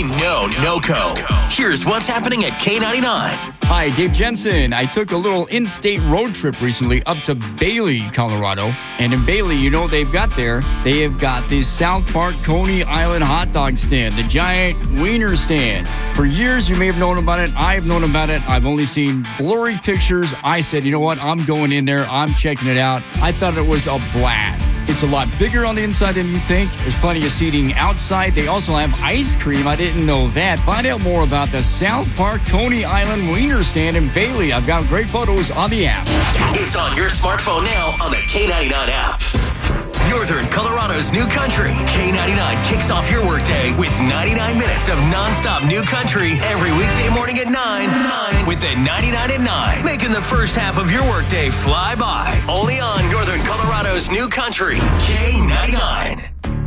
We know NOCO. Here's what's happening at K99. Hi, Dave Jensen. I took a little in-state road trip recently up to Bailey, Colorado. And in Bailey, you know what they've got there? They have got the South Park Coney Island hot dog stand, the giant wiener stand. For years, you may have known about it. I've known about it. I've only seen blurry pictures. I said, you know what? I'm going in there. I'm checking it out. I thought it was a blast. It's a lot bigger on the inside than you think. There's plenty of seating outside. They also have ice cream. I didn't know that. Find out more about the South Park Coney Island wiener stand in Bailey. I've got great photos on the app. It's on your smartphone now on the K99 app. Northern Colorado's new country. K99 kicks off your workday with 99 minutes of nonstop new country every weekday morning at 9 with the 99 at 9, making the first half of your workday fly by. Only on Northern Colorado's new country, K99.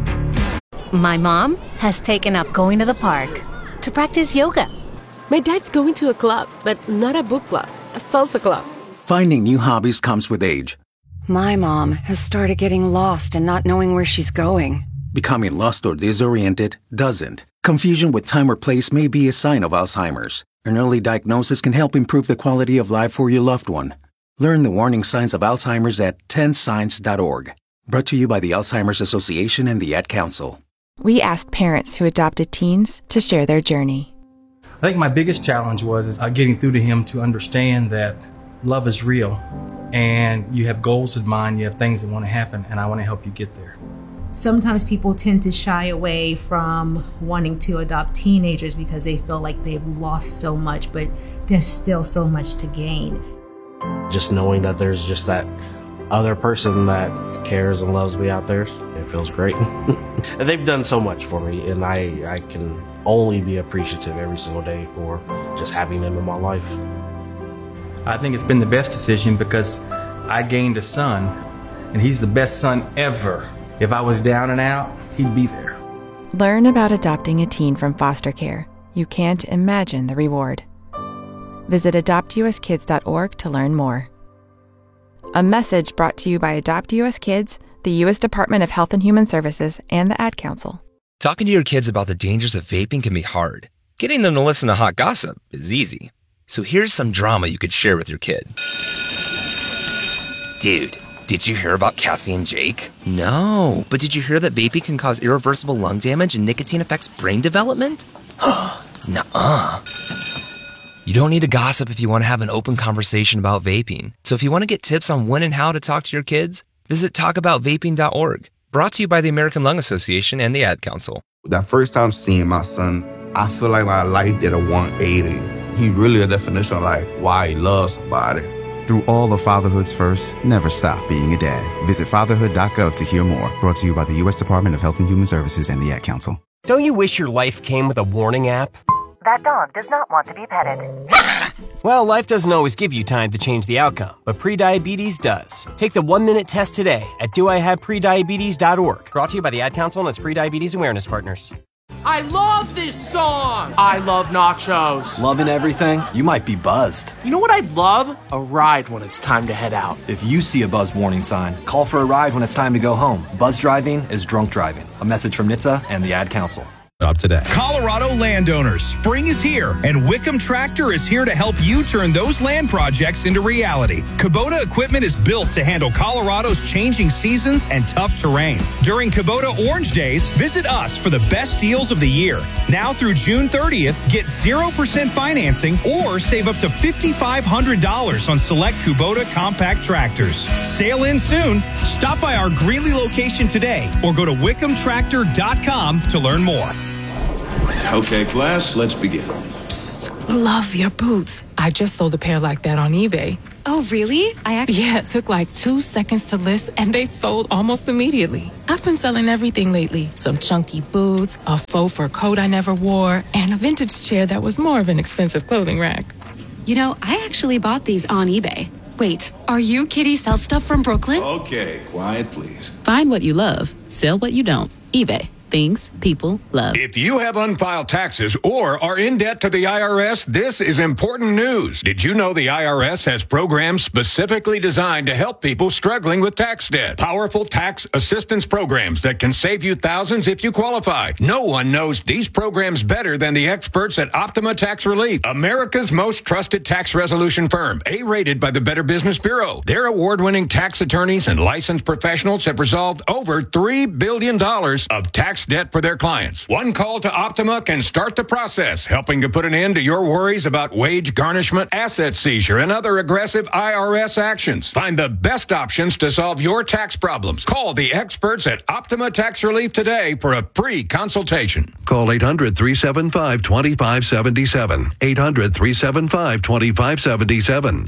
My mom has taken up going to the park to practice yoga. My dad's going to a club, but not a book club, a salsa club. Finding new hobbies comes with age. My mom has started getting lost and not knowing where she's going. Becoming lost or disoriented doesn't. Confusion with time or place may be a sign of Alzheimer's. An early diagnosis can help improve the quality of life for your loved one. Learn the warning signs of Alzheimer's at 10signs.org. Brought to you by the Alzheimer's Association and the Ad Council. We asked parents who adopted teens to share their journey. I think my biggest challenge was getting through to him to understand that love is real and you have goals in mind, you have things that want to happen, and I want to help you get there. Sometimes people tend to shy away from wanting to adopt teenagers because they feel like they've lost so much, but there's still so much to gain. Just knowing that there's just that other person that cares and loves me out there, it feels great. And they've done so much for me, and I can only be appreciative every single day for just having them in my life. I think it's been the best decision because I gained a son, and he's the best son ever. If I was down and out, he'd be there. Learn about adopting a teen from foster care. You can't imagine the reward. Visit adoptuskids.org to learn more. A message brought to you by Adopt US Kids, the U.S. Department of Health and Human Services, and the Ad Council. Talking to your kids about the dangers of vaping can be hard. Getting them to listen to hot gossip is easy. So here's some drama you could share with your kid. Dude, did you hear about Cassie and Jake? No, but did you hear that vaping can cause irreversible lung damage and nicotine affects brain development? Nuh-uh. You don't need to gossip if you want to have an open conversation about vaping. So if you want to get tips on when and how to talk to your kids, visit talkaboutvaping.org. Brought to you by the American Lung Association and the Ad Council. That first time seeing my son, I feel like my life did a 180. He really a definition of like why he loves somebody. Through all of fatherhood's first, never stop being a dad. Visit fatherhood.gov to hear more. Brought to you by the U.S. Department of Health and Human Services and the Ad Council. Don't you wish your life came with a warning app? That dog does not want to be petted. Well, life doesn't always give you time to change the outcome, but prediabetes does. Take the 1-minute test today at doihaveprediabetes.org. Brought to you by the Ad Council and its Prediabetes Awareness Partners. I love this song! I love nachos. Loving everything? You might be buzzed. You know what I'd love? A ride when it's time to head out. If you see a buzz warning sign, call for a ride when it's time to go home. Buzz driving is drunk driving. A message from NHTSA and the Ad Council. Up today. Colorado landowners, spring is here, and Wickham Tractor is here to help you turn those land projects into reality. Kubota equipment is built to handle Colorado's changing seasons and tough terrain. During Kubota Orange Days, visit us for the best deals of the year. Now through June 30th, get 0% financing or save up to $5,500 on select Kubota compact tractors. Sail in soon. Stop by our Greeley location today or go to wickhamtractor.com to learn more. Okay, class, let's begin. Psst, love your boots. I just sold a pair like that on eBay. Oh, really? Yeah, it took like 2 seconds to list, and they sold almost immediately. I've been selling everything lately. Some chunky boots, a faux fur coat I never wore, and a vintage chair that was more of an expensive clothing rack. You know, I actually bought these on eBay. Wait, are you Kitty Sell Stuff from Brooklyn? Okay, quiet, please. Find what you love, sell what you don't. eBay. Things people love. If you have unfiled taxes or are in debt to the IRS, this is important news. Did you know the IRS has programs specifically designed to help people struggling with tax debt? Powerful tax assistance programs that can save you thousands if you qualify. No one knows these programs better than the experts at Optima Tax Relief, America's most trusted tax resolution firm, A-rated by the Better Business Bureau. Their award-winning tax attorneys and licensed professionals have resolved over $3 billion of tax debt for their clients. One call to Optima can start the process, helping to put an end to your worries about wage garnishment, asset seizure, and other aggressive IRS actions. Find the best options to solve your tax problems. Call the experts at Optima Tax Relief today for a free consultation. Call 800-375-2577. 800-375-2577.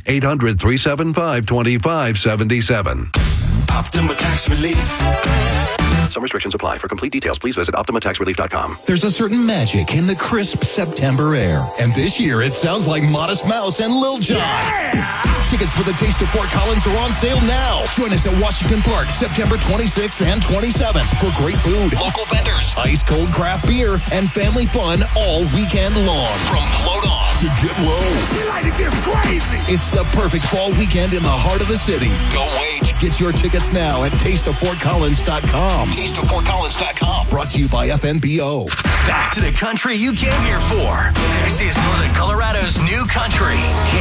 800-375-2577. Optima Tax Relief. Some restrictions apply. For complete details, please visit OptimaTaxRelief.com. There's a certain magic in the crisp September air. And this year, it sounds like Modest Mouse and Lil Jon. Yeah! Tickets for the Taste of Fort Collins are on sale now. Join us at Washington Park, September 26th and 27th for great food, local vendors, ice-cold craft beer, and family fun all weekend long. From Float On to Get Low. You like to get crazy. It's the perfect fall weekend in the heart of the city. Don't wait. Get your tickets now at tasteoffortcollins.com. Tasteoffortcollins.com. Brought to you by FNBO. Back to the country you came here for. This is Northern Colorado's new country.